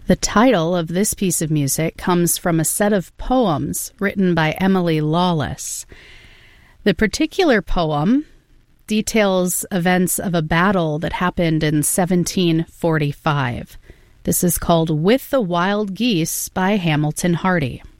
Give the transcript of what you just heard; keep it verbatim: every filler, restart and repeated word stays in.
The title of this piece of music comes from a set of poems written by Emily Lawless. The particular poem details events of a battle that happened in seventeen forty-five. This is called With the Wild Geese by Hamilton Hardy.